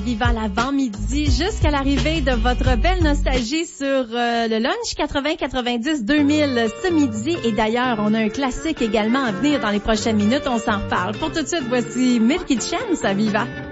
Aviva l'avant-midi jusqu'à l'arrivée de votre belle nostalgie sur le lunch 80-90-2000 ce midi. Et d'ailleurs, on a un classique également à venir dans les prochaines minutes. On s'en reparle. Pour tout de suite, voici Milky Chance, Aviva.